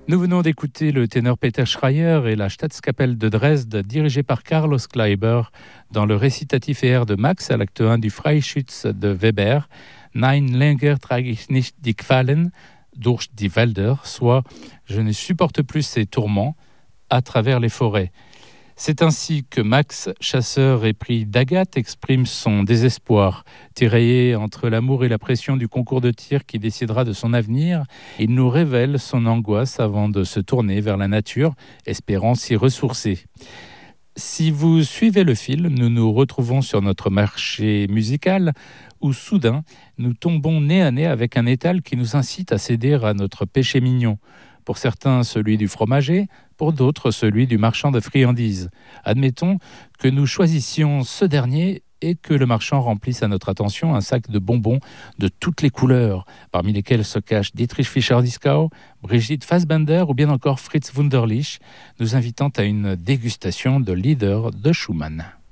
Nous venons d'écouter le ténor Peter Schreier et la Staatskapelle de Dresde, dirigée par Carlos Kleiber, dans le récitatif et air de Max à l'acte 1 du Freischütz de Weber, Nein, länger trage ich nicht die Qualen durch die Wälder, soit Je ne supporte plus ces tourments à travers les forêts. C'est ainsi que Max, chasseur épris d'Agathe, exprime son désespoir. Tiraillé entre l'amour et la pression du concours de tir qui décidera de son avenir, il nous révèle son angoisse avant de se tourner vers la nature, espérant s'y ressourcer. Si vous suivez le fil, nous nous retrouvons sur notre marché musical où soudain nous tombons nez à nez avec un étal qui nous incite à céder à notre péché mignon. Pour certains, celui du fromager, pour d'autres, celui du marchand de friandises. Admettons que nous choisissions ce dernier et que le marchand remplisse à notre attention un sac de bonbons de toutes les couleurs, parmi lesquels se cachent Dietrich Fischer-Dieskau, Brigitte Fassbaender ou bien encore Fritz Wunderlich, nous invitant à une dégustation de Lieder de Schumann.